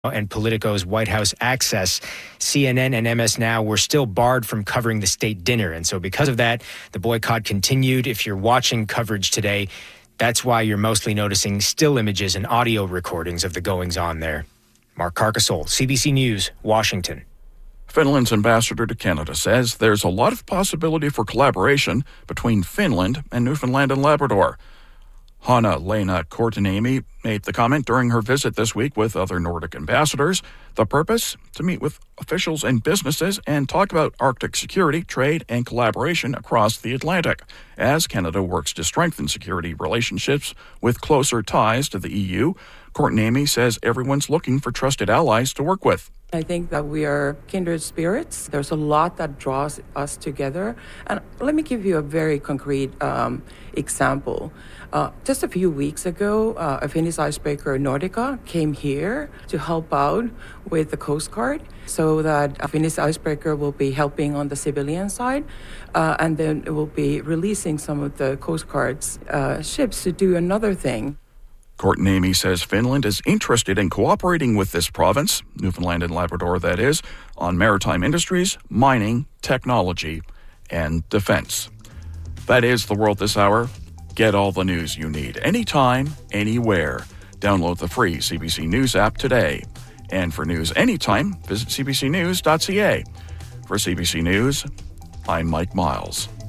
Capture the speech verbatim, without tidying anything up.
and Politico's White House Access, C N N and M S Now were still barred from covering the state dinner. And so because of that, the boycott continued. If you're watching coverage today, that's why you're mostly noticing still images and audio recordings of the goings-on there. Mark Carcasole, C B C News, Washington. Finland's ambassador to Canada says there's a lot of possibility for collaboration between Finland and Newfoundland and Labrador. Hanna-Leena Korteniemi made the comment during her visit this week with other Nordic ambassadors. The purpose? To meet with officials and businesses and talk about Arctic security, trade, and collaboration across the Atlantic, as Canada works to strengthen security relationships with closer ties to the E U. Korteniemi says everyone's looking for trusted allies to work with. I think that we are kindred spirits. There's a lot that draws us together. And let me give you a very concrete um, example. Uh, just a few weeks ago, uh, a Finnish icebreaker, Nordica, came here to help out with the Coast Guard so that a Finnish icebreaker will be helping on the civilian side. Uh, and then it will be releasing some of the Coast Guard's uh, ships to do another thing. Korteniemi says Finland is interested in cooperating with this province, Newfoundland and Labrador that is, on maritime industries, mining, technology, and defense. That is the world this hour. Get all the news you need anytime, anywhere. Download the free C B C News app today. And for news anytime, visit c b c news dot c a. For C B C News, I'm Mike Miles.